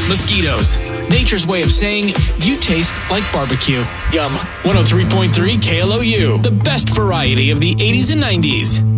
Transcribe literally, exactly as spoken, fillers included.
Mosquitoes. Nature's way of saying you taste like barbecue. Yum. one oh three point three K L O U. The best variety of the eighties and nineties.